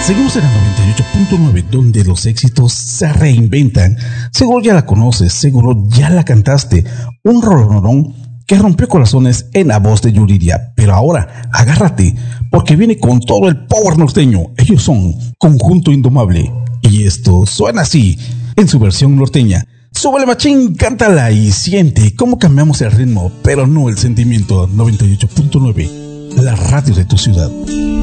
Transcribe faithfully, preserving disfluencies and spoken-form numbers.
Seguimos en la noventa y ocho punto nueve, donde los éxitos se reinventan. Seguro ya la conoces, seguro ya la cantaste. Un rolonón que rompió corazones en la voz de Yuridia. Pero ahora, agárrate, porque viene con todo el power norteño. Ellos son Conjunto Indomable. Y esto suena así, en su versión norteña. Súbele machín, cántala y siente cómo cambiamos el ritmo, pero no el sentimiento. Noventa y ocho punto nueve, la radio de tu ciudad.